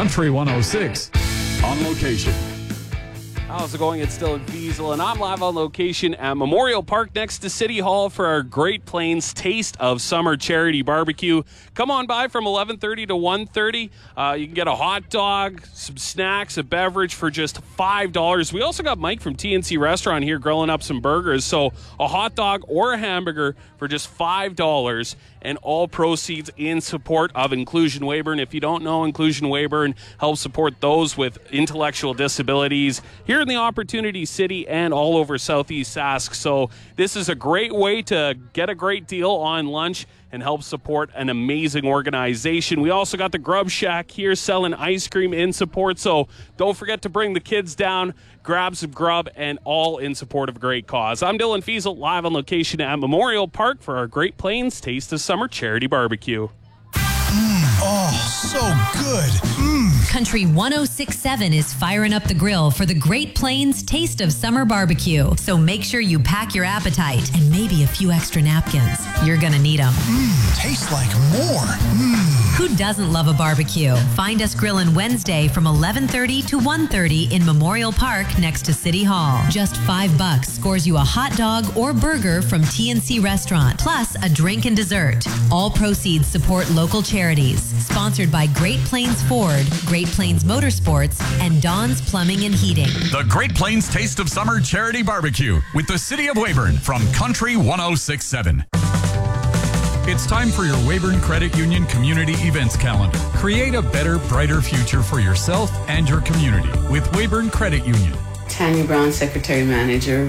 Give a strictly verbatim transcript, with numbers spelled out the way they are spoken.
Country one oh six. On location. How's it going? It's Dylan Fiesel, and I'm live on location at Memorial Park next to City Hall for our Great Plains Taste of Summer charity barbecue. Come on by from eleven thirty to one thirty. Uh, you can get a hot dog, some snacks, a beverage for just five dollars. We also got Mike from T N C Restaurant here grilling up some burgers. So a hot dog or a hamburger for just five dollars, and all proceeds in support of Inclusion Weyburn. If you don't know, Inclusion Weyburn helps support those with intellectual disabilities here in the Opportunity City and all over Southeast Sask. So this is a great way to get a great deal on lunch and help support an amazing organization. We also got the Grub Shack here selling ice cream in support. So don't forget to bring the kids down, grab some grub, and all in support of a great cause. I'm Dylan Fiesel, live on location at Memorial Park for our Great Plains Taste of Summer charity barbecue. Mm, oh, so good. Mm. Country one oh six point seven is firing up the grill for the Great Plains Taste of Summer barbecue. So make sure you pack your appetite and maybe a few extra napkins. You're gonna need them. Mmm, tastes like more. Mmm. Who doesn't love a barbecue? Find us grilling Wednesday from eleven thirty to one thirty in Memorial Park next to City Hall. Just five bucks scores you a hot dog or burger from T N C Restaurant, plus a drink and dessert. All proceeds support local charities. Sponsored by Great Plains Ford, Great Plains Motorsports, and Dawn's Plumbing and Heating. The Great Plains Taste of Summer charity barbecue with the City of Weyburn from Country one oh six point seven. It's time for your Weyburn Credit Union community events calendar. Create a better, brighter future for yourself and your community with Weyburn Credit Union. Tanya Brown, Secretary Manager.